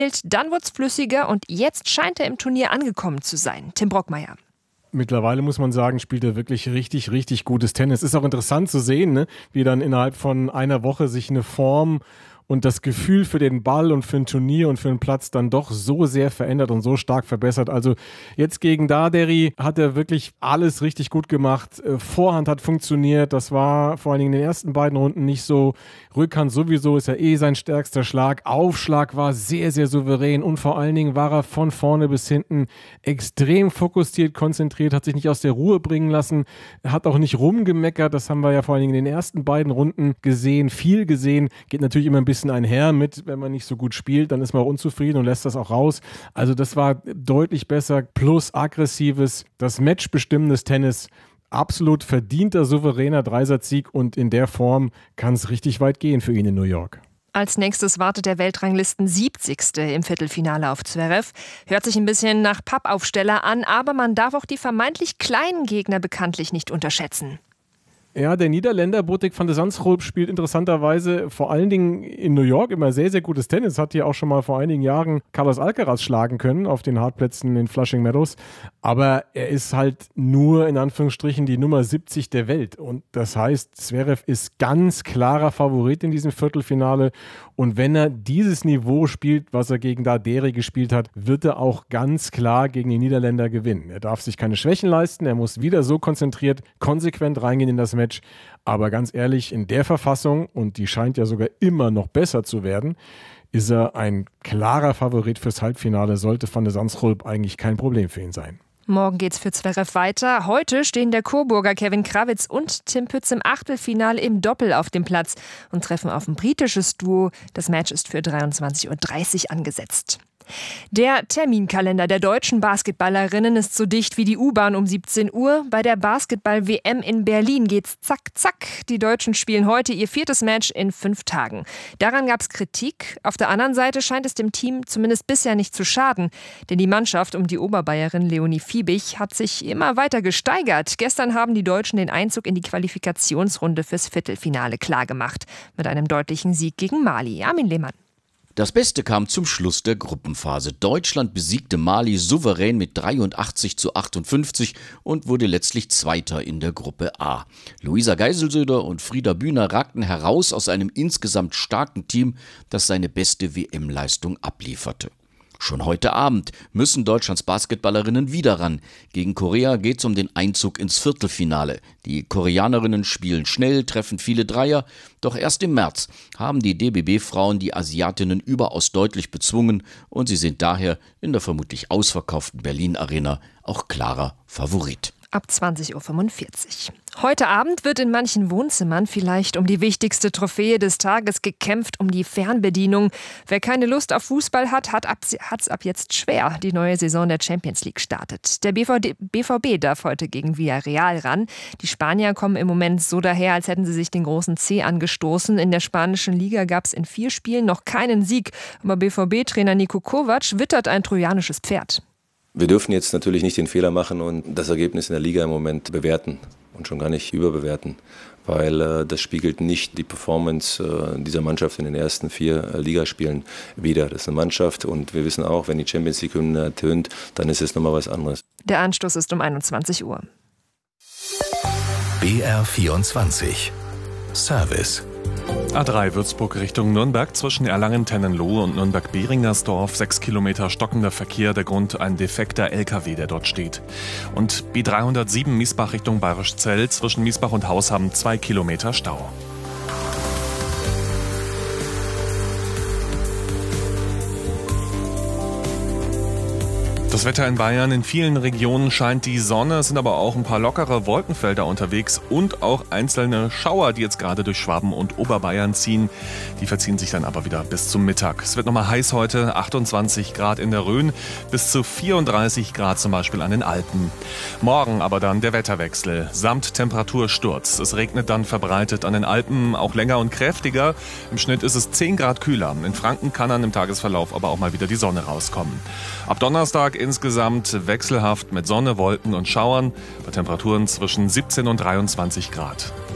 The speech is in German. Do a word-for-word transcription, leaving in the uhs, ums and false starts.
Dann wurde es flüssiger und jetzt scheint er im Turnier angekommen zu sein. Tim Brockmeier. Mittlerweile muss man sagen, spielt er wirklich richtig, richtig gutes Tennis. Ist auch interessant zu sehen, ne? Wie dann innerhalb von einer Woche sich eine Form und das Gefühl für den Ball und für ein Turnier und für einen Platz dann doch so sehr verändert und so stark verbessert. Also jetzt gegen Daderi hat er wirklich alles richtig gut gemacht. Vorhand hat funktioniert, das war vor allen Dingen in den ersten beiden Runden nicht so. Rückhand sowieso ist ja eh sein stärkster Schlag. Aufschlag war sehr, sehr souverän und vor allen Dingen war er von vorne bis hinten extrem fokussiert, konzentriert, hat sich nicht aus der Ruhe bringen lassen, hat auch nicht rumgemeckert. Das haben wir ja vor allen Dingen in den ersten beiden Runden gesehen, viel gesehen. Geht natürlich immer ein bisschen einher mit, wenn man nicht so gut spielt, dann ist man auch unzufrieden und lässt das auch raus. Also das war deutlich besser, plus aggressives, das matchbestimmendes Tennis. Absolut verdienter, souveräner Dreisatzsieg und in der Form kann es richtig weit gehen für ihn in New York. Als nächstes wartet der Weltranglisten siebzigste im Viertelfinale auf Zverev. Hört sich ein bisschen nach Pappaufsteller an, aber man darf auch die vermeintlich kleinen Gegner bekanntlich nicht unterschätzen. Ja, der Niederländer Botic van de Zandschulp spielt interessanterweise vor allen Dingen in New York immer sehr, sehr gutes Tennis. Hat hier auch schon mal vor einigen Jahren Carlos Alcaraz schlagen können auf den Hartplätzen in Flushing Meadows. Aber er ist halt nur in Anführungsstrichen die Nummer siebzig der Welt. Und das heißt, Zverev ist ganz klarer Favorit in diesem Viertelfinale. Und wenn er dieses Niveau spielt, was er gegen Daderi gespielt hat, wird er auch ganz klar gegen die Niederländer gewinnen. Er darf sich keine Schwächen leisten. Er muss wieder so konzentriert, konsequent reingehen in das Match. Match. Aber ganz ehrlich, in der Verfassung, und die scheint ja sogar immer noch besser zu werden, ist er ein klarer Favorit fürs Halbfinale, sollte Van de Zandschulp eigentlich kein Problem für ihn sein. Morgen geht's für Zverev weiter. Heute stehen der Coburger Kevin Krawitz und Tim Pütz im Achtelfinale im Doppel auf dem Platz und treffen auf ein britisches Duo. Das Match ist für dreiundzwanzig Uhr dreißig angesetzt. Der Terminkalender der deutschen Basketballerinnen ist so dicht wie die U-Bahn um siebzehn Uhr. Bei der Basketball-W M in Berlin geht's zack, zack. Die Deutschen spielen heute ihr viertes Match in fünf Tagen. Daran gab's Kritik. Auf der anderen Seite scheint es dem Team zumindest bisher nicht zu schaden. Denn die Mannschaft um die Oberbayerin Leonie Fiebig hat sich immer weiter gesteigert. Gestern haben die Deutschen den Einzug in die Qualifikationsrunde fürs Viertelfinale klargemacht. Mit einem deutlichen Sieg gegen Mali. Armin Lehmann. Das Beste kam zum Schluss der Gruppenphase. Deutschland besiegte Mali souverän mit dreiundachtzig zu achtundfünfzig und wurde letztlich Zweiter in der Gruppe A. Luisa Geiselsöder und Frieda Bühner ragten heraus aus einem insgesamt starken Team, das seine beste W M-Leistung ablieferte. Schon heute Abend müssen Deutschlands Basketballerinnen wieder ran. Gegen Korea geht es um den Einzug ins Viertelfinale. Die Koreanerinnen spielen schnell, treffen viele Dreier. Doch erst im März haben die D B B-Frauen die Asiatinnen überaus deutlich bezwungen und sie sind daher in der vermutlich ausverkauften Berlin-Arena auch klarer Favorit. Ab zwanzig Uhr fünfundvierzig. Heute Abend wird in manchen Wohnzimmern vielleicht um die wichtigste Trophäe des Tages gekämpft, um die Fernbedienung. Wer keine Lust auf Fußball hat, hat es ab jetzt schwer. Die neue Saison der Champions League startet. Der B V B darf heute gegen Villarreal ran. Die Spanier kommen im Moment so daher, als hätten sie sich den großen C angestoßen. In der spanischen Liga gab es in vier Spielen noch keinen Sieg. Aber B V B-Trainer Niko Kovac wittert ein trojanisches Pferd. Wir dürfen jetzt natürlich nicht den Fehler machen und das Ergebnis in der Liga im Moment bewerten und schon gar nicht überbewerten, weil äh, das spiegelt nicht die Performance äh, dieser Mannschaft in den ersten vier äh, Ligaspielen wider. Das ist eine Mannschaft und wir wissen auch, wenn die Champions League-Hymne ertönt, dann ist es nochmal was anderes. Der Anstoß ist um einundzwanzig Uhr. B R vierundzwanzig Service. A drei Würzburg Richtung Nürnberg zwischen Erlangen-Tennenlohe und Nürnberg-Beringersdorf. Sechs Kilometer stockender Verkehr, der Grund ein defekter L K W, der dort steht. Und B dreihundertsieben Miesbach Richtung Bayerischzell zwischen Miesbach und Hausham zwei Kilometer Stau. Das Wetter in Bayern, in vielen Regionen scheint die Sonne, es sind aber auch ein paar lockere Wolkenfelder unterwegs und auch einzelne Schauer, die jetzt gerade durch Schwaben und Oberbayern ziehen. Die verziehen sich dann aber wieder bis zum Mittag. Es wird nochmal heiß heute, achtundzwanzig Grad in der Rhön, bis zu vierunddreißig Grad zum Beispiel an den Alpen. Morgen aber dann der Wetterwechsel, samt Temperatursturz. Es regnet dann verbreitet an den Alpen, auch länger und kräftiger. Im Schnitt ist es zehn Grad kühler. In Franken kann dann im Tagesverlauf aber auch mal wieder die Sonne rauskommen. Ab Donnerstag insgesamt wechselhaft mit Sonne, Wolken und Schauern bei Temperaturen zwischen siebzehn und dreiundzwanzig Grad.